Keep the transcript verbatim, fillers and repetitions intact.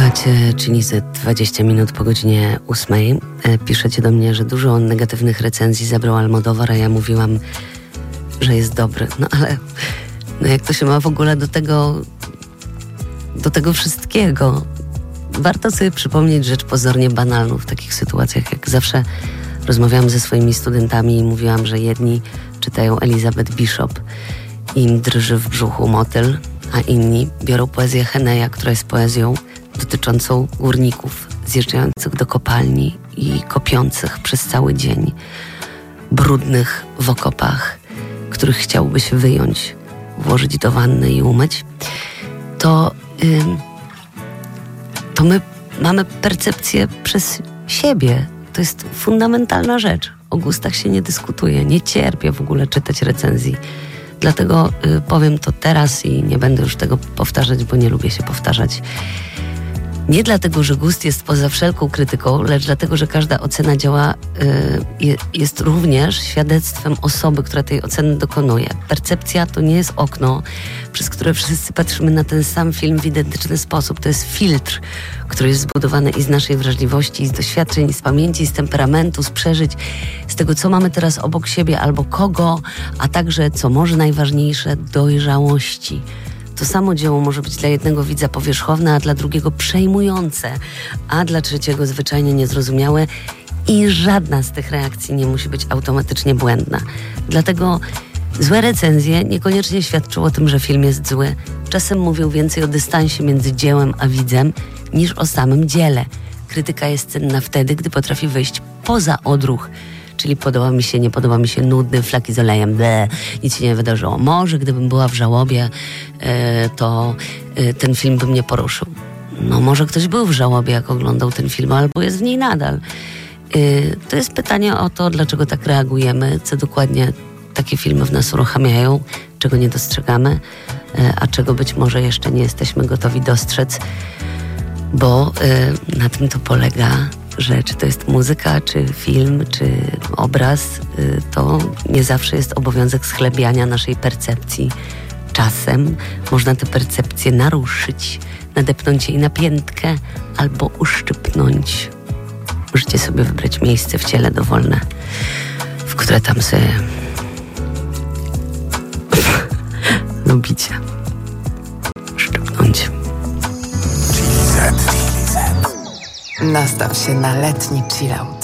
Słuchacie Chilizy dwadzieścia minut po godzinie ósmej. Piszecie do mnie, że dużo negatywnych recenzji zabrał Almodóvar, a ja mówiłam, że jest dobry. No ale no jak to się ma w ogóle do tego, do tego wszystkiego? Warto sobie przypomnieć rzecz pozornie banalną w takich sytuacjach, jak zawsze rozmawiałam ze swoimi studentami i mówiłam, że jedni czytają Elizabeth Bishop i im drży w brzuchu motyl, a inni biorą poezję Heneya, która jest poezją dotyczącą górników zjeżdżających do kopalni i kopiących przez cały dzień, brudnych w okopach, których chciałby się wyjąć, włożyć do wanny i umyć, to, yy, to my mamy percepcję przez siebie. To jest fundamentalna rzecz. O gustach się nie dyskutuje. Nie cierpię w ogóle czytać recenzji. Dlatego y, powiem to teraz i nie będę już tego powtarzać, bo nie lubię się powtarzać. Nie dlatego, że gust jest poza wszelką krytyką, lecz dlatego, że każda ocena działa y, jest również świadectwem osoby, która tej oceny dokonuje. Percepcja to nie jest okno, przez które wszyscy patrzymy na ten sam film w identyczny sposób. To jest filtr, który jest zbudowany i z naszej wrażliwości, i z doświadczeń, i z pamięci, i z temperamentu, z przeżyć, z tego, co mamy teraz obok siebie albo kogo, a także, co może najważniejsze, dojrzałości. To samo dzieło może być dla jednego widza powierzchowne, a dla drugiego przejmujące, a dla trzeciego zwyczajnie niezrozumiałe i żadna z tych reakcji nie musi być automatycznie błędna. Dlatego złe recenzje niekoniecznie świadczą o tym, że film jest zły. Czasem mówią więcej o dystansie między dziełem a widzem niż o samym dziele. Krytyka jest cenna wtedy, gdy potrafi wyjść poza odruch. Czyli podoba mi się, nie podoba mi się, nudny, flaki z olejem, ble, nic się nie wydarzyło. Może gdybym była w żałobie, e, to e, ten film by mnie poruszył. No może ktoś był w żałobie, jak oglądał ten film, albo jest w niej nadal. E, to jest pytanie o to, dlaczego tak reagujemy, co dokładnie takie filmy w nas uruchamiają, czego nie dostrzegamy, e, a czego być może jeszcze nie jesteśmy gotowi dostrzec, bo e, na tym to polega, że czy to jest muzyka, czy film, czy obraz, to nie zawsze jest obowiązek schlebiania naszej percepcji. Czasem można tę percepcję naruszyć, nadepnąć jej na piętkę albo uszczypnąć. Możecie sobie wybrać miejsce w ciele dowolne, w które tam sobie lubicie szczypnąć. Nastaw się na letni chillout.